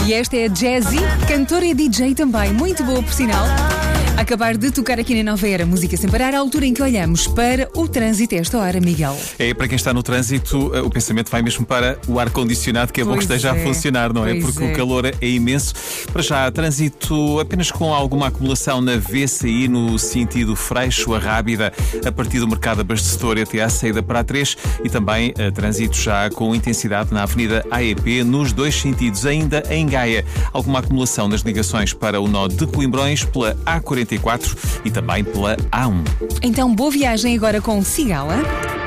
E esta é a Jazzy, cantora e DJ também, muito boa por sinal. Acabar de tocar aqui na Nova Era, música sem parar, à altura em que olhamos para o trânsito a esta hora, Miguel. É, para quem está no trânsito, o pensamento vai mesmo para o ar-condicionado, que é bom que esteja a funcionar, não é? Porque o calor é imenso. Para já, trânsito apenas com alguma acumulação na VCI, no sentido Freixo a Rábida, a partir do Mercado Abastecedor e até à saída para a 3, e também trânsito já com intensidade na Avenida AEP, nos dois sentidos. Ainda em Gaia, alguma acumulação nas ligações para o nó de Coimbrões, pela A44 e também pela A1. Então, boa viagem agora com Cigala.